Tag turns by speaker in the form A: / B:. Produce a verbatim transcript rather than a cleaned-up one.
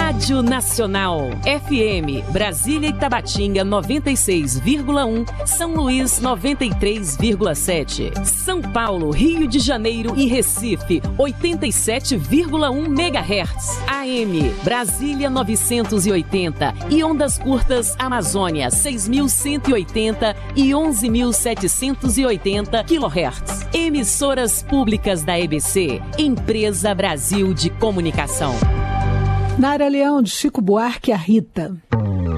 A: Rádio Nacional. F M, Brasília e Tabatinga noventa e seis vírgula um, São Luís noventa e três vírgula sete, São Paulo, Rio de Janeiro e Recife oitenta e sete vírgula um megahertz. A M, Brasília novecentos e oitenta e ondas curtas Amazônia seis mil cento e oitenta e onze mil setecentos e oitenta quilohertz. Emissoras públicas da E B C, Empresa Brasil de Comunicação.
B: Nara Leão, de Chico Buarque, a Rita.